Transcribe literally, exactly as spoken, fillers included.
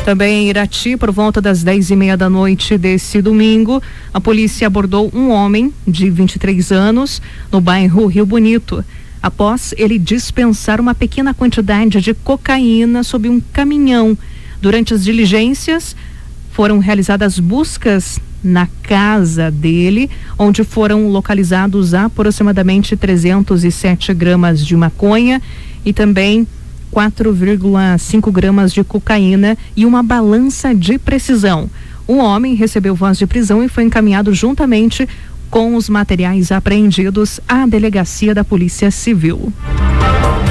Também em Irati, por volta das dez e meia da noite desse domingo, a polícia abordou um homem de vinte e três anos no bairro Rio Bonito, após ele dispensar uma pequena quantidade de cocaína sob um caminhão. Durante as diligências, foram realizadas buscas na casa dele, onde foram localizados aproximadamente trezentos e sete gramas de maconha e também quatro vírgula cinco gramas de cocaína e uma balança de precisão. O homem recebeu voz de prisão e foi encaminhado juntamente com os materiais apreendidos à delegacia da Polícia Civil.